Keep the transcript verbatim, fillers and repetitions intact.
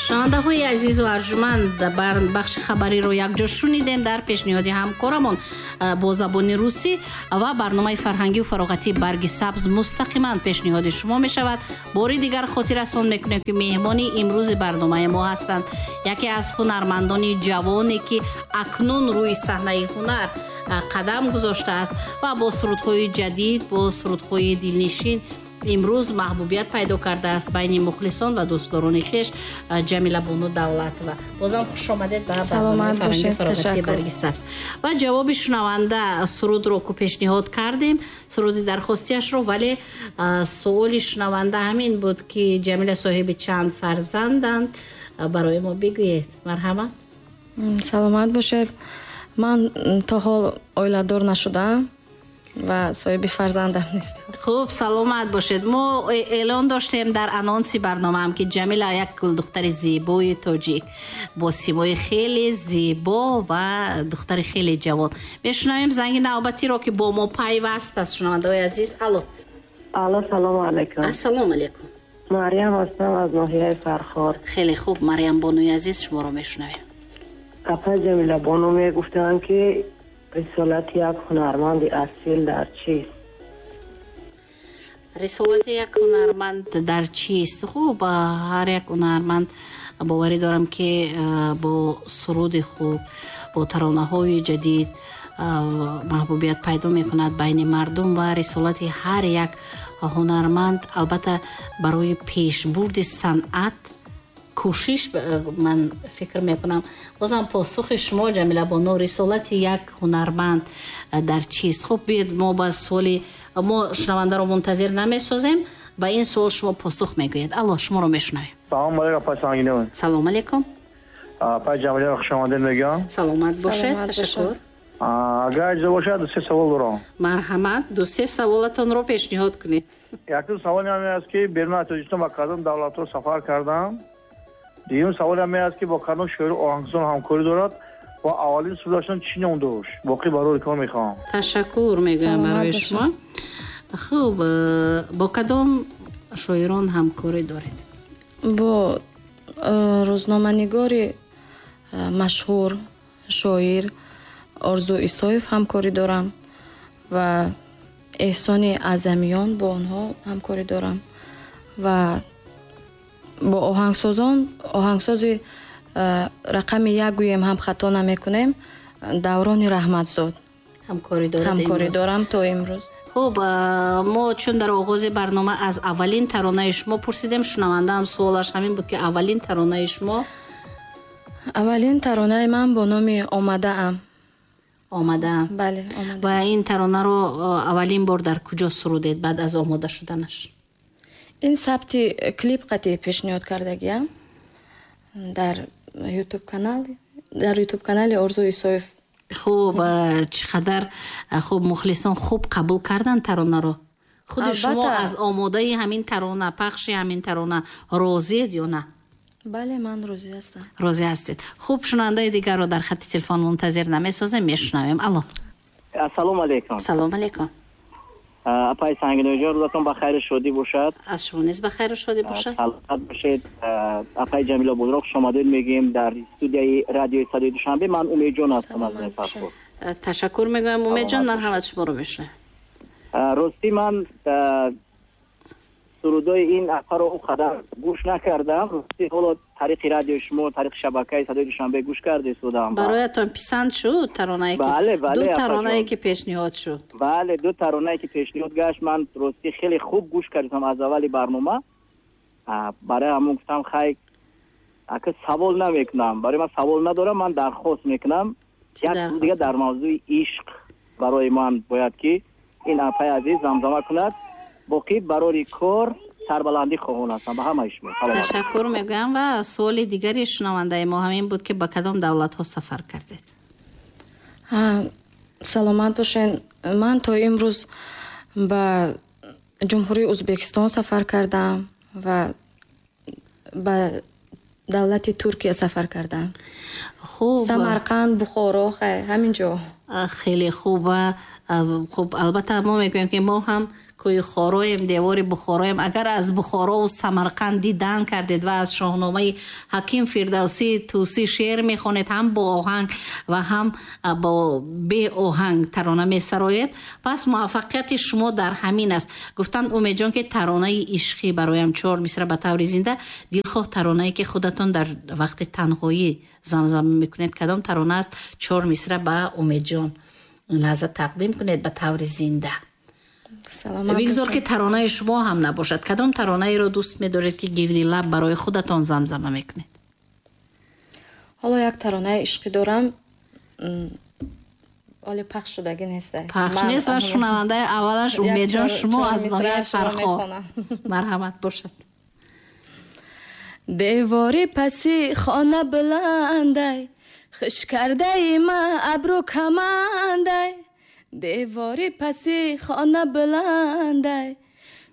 шунавандаҳои азизу арҷуманд, бар бахши хабариро якҷо шунидем дар пешниҳоди ҳамкорамон бо забони русӣ ва барномаи фарҳангиву фароғатии барги сабз мустақиман пешниҳоди шумо мешавад. бори дигар хотиррасон мекунем ки меҳмони имрӯзи барномаи мо ҳастанд яке аз ҳунармандони ҷавоне ки акнун рӯи саҳнаи ҳунар қадам гузоштааст ва бо сурудҳои ҷадид, бо сурудҳои дилнишин имрӯз маҳбубият пайдо кардааст байни мухлисон ва дӯстдорони хеш. ҷамила бону давлатова, бозам хушомадед ба барномаи фарҳанги фароғатии барги сабз. ва ҷавоби шунаванда сурудро ку пешниҳод кардем, суруди дархостиашро, вале суоли шунаванда ҳамин буд ки ҷамила соҳиби чанд фарзанданд, барои мо бигӯед. марҳамат. саломат бошед. ман то ҳол оиладор нашудаам ва соҳиби фарзандам нестам. хуб, саломат бошед. мо эълон доштем дар анонси барномаам ки ҷамила як гулдухтари зебои тоҷик бо симои хеле зебо ва духтари хеле ҷавон. мешунавем занги навбатиро ки бо мо пайваст аст. шунавандаҳои азиз, алло. алло, салому алайкум. ассалому алайкум. мариям ҳастам аз ноҳияи Фархор. хеле хуб, мариям бонуи азиз, шуморо мешунавем. апа ҷамила бону мегуфтанд ки рисолати як ҳунарманди асил дар чист? рисолати як ҳунарманд дар чист? хуб, ҳар як ҳунарманд боварӣ дорам ки бо суруди хуб, бо таронаҳои ҷадид маҳбубият пайдо мекунад байни мардум ва рисолати ҳар як ҳунарманд албатта барои пешбурди санъат кӯшиш, ман фикр мекунам. бозам посухи шумо ҷамила бону, рисолати як ҳунарманд дар чист? хуб, биед мо ба суоли мо шунавандаро мунтазир намесозем, ба ин суол шумо посух мегӯед. алло, шуморо мешунавем. салом алейкум апа Сангиневун. салом алейкум. апа ҷамиларо хушомадед мегӯям. саломат бошед. ташаккур. агар иҷоза бошад ду се савол дорам. марҳамат, ду се саволатонро пешниҳод кунед. яктун саволи ҳам аст ки беруни аз Тоҷикистон ба кадом давлатҳо сафар кардам. дуюм саволи ҳам аст ки бо кадом шоири оҳангсоз ҳамкорӣ дорад ва аввалин сурудашон чӣ ном дошт? боқӣ барои кор мехоҳам. ташаккур мегӯям барои шумо. хуб, бо кадом шоирон ҳамкорӣ доред? бо рӯзноманигори машҳур шоир Орзу Исоев ҳамкорӣ дорам ва эҳсони Азамиён, бо онҳо ҳамкорӣ дорам ва бо оҳангсозон оҳангсози рақами як гӯем ҳам хато намекунем, Даврони Раҳматзод ҳамкорӣ дорам то имрӯз. хуб, мо чун дар оғози барнома аз аввалин таронаи шумо пурсидем, шунавандаам суолаш ҳамин буд ки аввалин таронаи шумо? аввалин таронаи ман бо номи Омадаам. Омадаам. бале, ва ин таронаро аввалин бор дар куҷо сурудед баъд аз омода шуданаш? ин сабти клип қатъи пешниҳод кардагиам дар ютуб канали дар ютуб канали Орзу Исоев. хуб, чӣ қадар хуб мухлисон хуб қабул карданд таронаро? худи шумо аз омодаи ҳамин тарона, пахши ҳамин тарона розиед ё на? бале, ман розӣ ҳастам. розӣ ҳастед. хуб, шунавандаи дигарро дар хати телефон мунтазир намесозем, мешунавем. алло. ассалому алейкум. салом алейкум. апай Сангиноиҷон, рӯзатон ба хайру шодӣ бошад. аз шумо низ ба хайру шодӣ бошад. саломат бошед. апай ҷамила бонуро хушомадед мегӯем дар студияи радиои садои душанбе. ман Умедҷон ҳастам аз Фархор. ташаккур мегӯям Умедҷон, марҳамат, шуморо мешунавем. ростӣ ман сурудои ин асаро у қадар гӯш накардам. ростӣ ҳоло тариқи радиои шумо, тариқи шабакаи садои душанбе гӯш карда истодам. бароятон писанд шуд таронае ки бале, бале, ду таронае ки пешниҳод шуд? бале, ду таронае ки пешниҳод гашт. ман ростӣ хеле хуб гӯш кардам аз аввали барнома. барои ҳамон гуфтам хай ака савол намекунам. барои ман савол надорам, ман дархост мекунам. як суд дига дар мавзӯи ишқ барои ман бояд ки ин апай азиз замзама кунад. боқӣ барори кор сарбаландӣ хоҳон ҳастам. ба ҳамаи шумо ташаккур мегӯям. ва суоли дигари шунавандаи мо ҳамин буд ки ба кадом давлатҳо сафар кардед? саломат бошен. ман то имрӯз ба ҷумҳурии Ӯзбекистон сафар кардам ва ба давлати Туркия сафар кардам. хуб, Самарқанд, Бухоро, ҳамин ҷо. خیلی خوب. خب البته ما میگویم که ما هم کوی خارویم، دیوار بخارویم. اگر از بخارا و سمرقند دیدن کردید و از شاهنامه حکیم فردوسی توسی شعر میخونید، هم با آهنگ و هم با بی آهنگ ترانه میسراید، پس موفقیت شما در همین است. گفتن امید جان که ترانه عشقی برایم چهار مصرع به طور زنده. دلخواه ترانه‌ای که خودتون در وقت تنهایی زمزمه میکنید کدام ترانه است؟ چهار مصرع به امید جان لحظه تقدیم کنید به طور زنده. بگذار که ترانه شما هم نباشد. کدام ترانه ای رو دوست می‌دارید که گردی لب برای خودتان زمزمه میکنید؟ حالا یک ترانه عشقی دارم، ولی پخش شدگی نیست. پخش نیست و شنونده اولش امید جان شما از ناحیه فرخا مرحمت باشد. دیواری پسی خانه بلنده، خش کرده ای ما ابرو کمنده. دیواری پسی خانه بلنده،